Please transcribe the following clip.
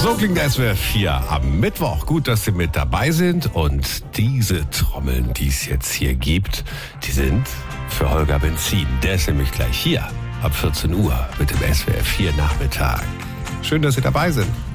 So klingt SWR 4 am Mittwoch. Gut, dass Sie mit dabei sind. Und diese Trommeln, die es jetzt hier gibt, die sind für Holger Benzin. Der ist nämlich gleich hier ab 14 Uhr mit dem SWR 4 Nachmittag. Schön, dass Sie dabei sind.